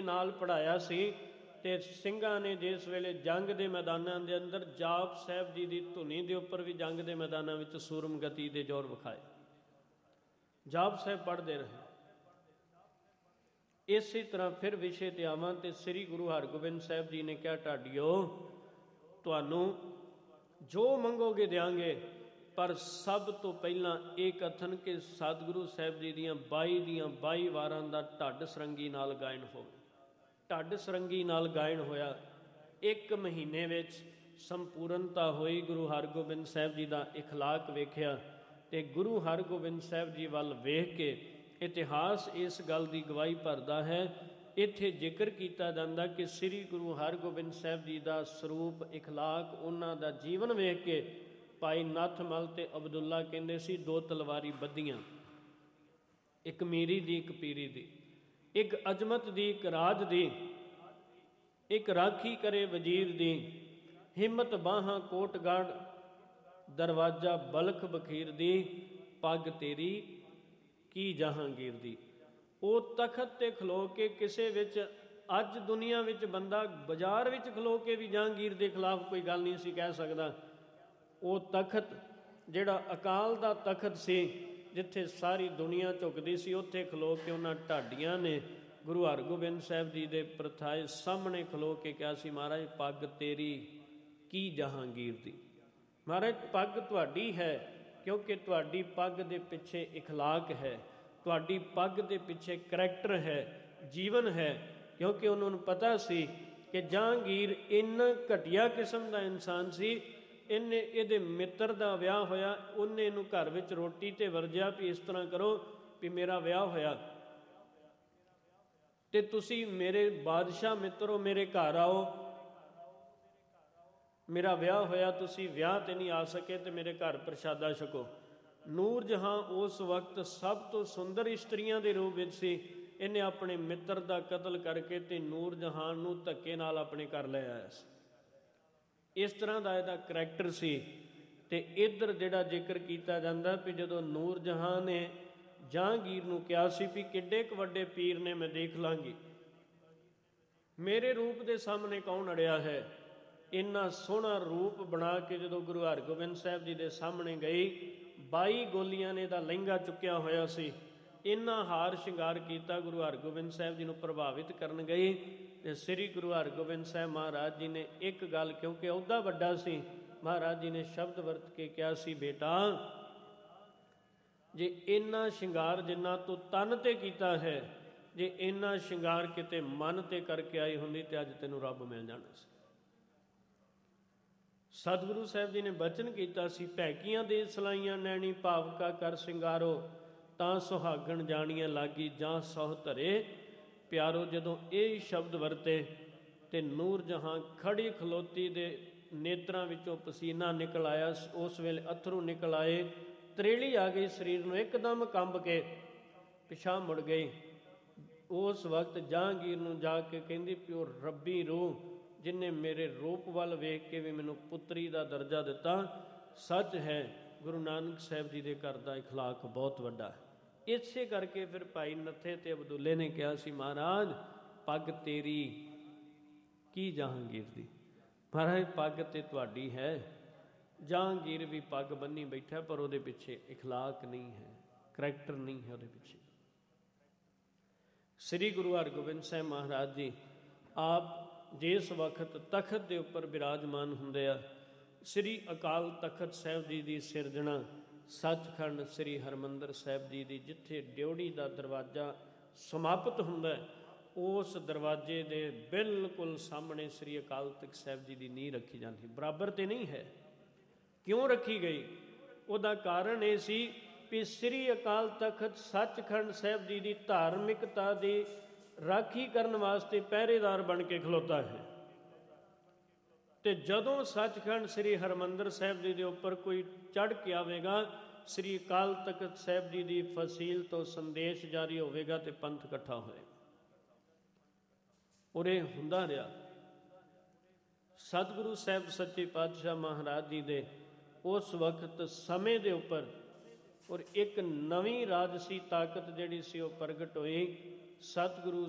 नाल पढ़ाया सी। ते ਸਿੰਘਾਂ ने जिस वेले जंग के मैदानां के अंदर जाप साहब जी की धुनी के उपर भी जंग के मैदानां विच सूरम गति के जोर विखाए, जाप साहब पढ़ते रहे। इसी तरह फिर विषय ते आवां ते श्री गुरु हरगोबिंद साहब जी ने कहा, ढाडियो तुहानू जो मंगोगे देंगे, पर सब तो पहला ये कथन कि सतगुरु साहब जी दियां 22 वारां दा ढड्ड सरंगी नाल गायन हो। ढड्ड सरंगी नाल गायन होया, 1 महीने विच संपूर्णता हुई। गुरु हरगोबिंद साहब जी का इखलाक वेख्या ते गुरु हरगोबिंद साहब जी वाल वेख के इतिहास इस गल की गवाही भरदा है। इत्थे जिक्र किया जाता कि श्री गुरु हरगोबिंद साहब जी का स्वरूप इखलाक उन्हां दा जीवन वेख के भाई नथमल ते अब्दुल्ला कहंदे सी 2 तलवारी बद्धियां, एक मीरी दी एक पीरी दी, एक अजमत दी एक राज दी, एक राखी करे वजीर दी, हिम्मत बाहां कोटगढ़ दरवाजा बलख बखीर दी, पग तेरी की जहांगीर दी। वो तखत ते खलो के किसे विच अज दुनिया विच बंदा बाजार विच खलो के भी जहांगीर के खिलाफ कोई गल नहीं सी कह सकदा। वो तखत जिहड़ा अकाल दा तखत सी, जिथे सारी दुनिया झुकदी सी, उत्थे खलो के उन्हां ढाडियां ने गुरु हरगोबिंद साहब जी दे प्रथाए सामने खलो के कहा सी, महाराज पग तेरी की जहांगीर दी। महाराज पग तुहाडी है, क्योंकि तुहाडी पग दे पिछे इखलाक है, तुहाडी पग दे पिछे करैक्टर है, जीवन है। क्योंकि उन्होंने पता सी कि जहांगीर इन्ना घटिया किस्म का इंसान सी, इन्हें इहदे मित्र का विआह होया, उन्हें इनू घर विच रोटी ते वरजिया भी इस तरह करो भी मेरा विआह होया ते तुसी मेरे बादशाह मित्रो मेरे घर आओ, मेरा विआह होया, तुसी विआह ते नहीं आ सके तो मेरे घर प्रशादा छको। नूर जहां उस वक्त सब तो सुंदर इस्त्रियां के रूप में सी, इन्हें अपने मित्र का कतल करके ते नूर जहां नू धक्के नाल अपने घर ले आया सी। इस तरह का इहदा करैक्टर सी। ते इधर जिहड़ा जिक्र किया जाता भी जदों नूर जहां ने जहांगीर नू कहा सी भी किड्डे क वड्डे पीर ने मैं देख लांगी, मेरे रूप के सामने कौन अड़िया है। इन्ना सोहना रूप बना के जदों गुरु हरगोबिंद साहब जी के सामने गई, 22 गोलियां ने दा लहंगा चुक्या होया सी, इन्ना हार शिंगार किया, गुरु हरगोबिंद साहब जी नू प्रभावित करन गई। ते श्री गुरु हरगोबिंद साहब महाराज जी ने एक गल, क्योंकि ओहदा वड्डा सी, महाराज जी ने शब्द वरत के कहा सी, बेटा जे इन्ना शिंगार जिन्ना तू तन ते कीता है, जे इन्ना शिंगार किते मन ते करके आई हुंदी ते अज तैनूं रब मिल जाना सी। सतगुरु साहब जी ने बचन किया सी, भैकियां दे सलाइयां नैनी भावका कर सिंगारो, तां सुहागण जाणियां लागी जां सौह धरे प्यारो। जदों ये शब्द वरते ते नूर जहां खड़ी खलोती दे नेत्रां विचों पसीना निकल आया, उस वेले अथरू निकल आए, त्रेली आ गई शरीर में, एकदम कंब के पिछा मुड़ गई। उस वक्त जहांगीर नूं जाके कहंदी पिओ रब्बी रूह जिन्हें मेरे रूप वाल वेख के भी मैनू पुत्री का दर्जा दिता, सच है गुरु नानक साहब जी के घर का इखलाक बहुत वड्डा है। इसे करके फिर भाई नत्थे ते अब्दुल्ले ने कहा सी, महाराज पग तेरी की जहांगीर दी। महाराज पग ते तुहाडी है, जहांगीर भी पग बन्नी बैठा, पर वो पिछे इखलाक नहीं है, करैक्टर नहीं है वो पिछे। श्री गुरु हरगोबिंद साहब महाराज जी आप जिस वक्त तखत के उपर विराजमान हुंदे आ, श्री अकाल तखत साहब जी की सिरजना सचखंड श्री हरमंदर साहब जी की जिथे ड्योढ़ी का दरवाजा समाप्त हुंदा है, उस दरवाजे के बिल्कुल सामने श्री अकाल तख्त साहब जी की नींह रखी जाती। बराबर तो नहीं है, क्यों रखी गई? उसका कारण ये सी भी श्री अकाल तख्त सचखंड साहब जी की धार्मिकता की राखी करन वास्ते पहरेदार बन के खलोता है। तो जदों सचखंड श्री हरमंदर साहब जी के उपर कोई चढ़ के आवेगा, श्री अकाल तख्त साहब जी की फसील तो संदेश जारी होवेगा तो पंथ इकट्ठा होएगा। उरे हुंदा रहा सतगुरु साहब सच्चे पातशाह महाराज जी दे उस वक्त समय दे उपर और एक नवीं राजसी ताकत जिहड़ी सी वो प्रगट होई। सतगुरु